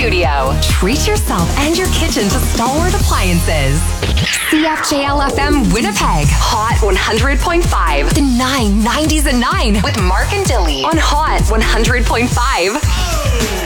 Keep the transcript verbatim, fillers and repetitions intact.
studio. Treat yourself and your kitchen to Stalwart Appliances. C F J L F M Winnipeg. Hot one hundred point five. The nine nineties and nine with Mark and Dilly on Hot one hundred point five.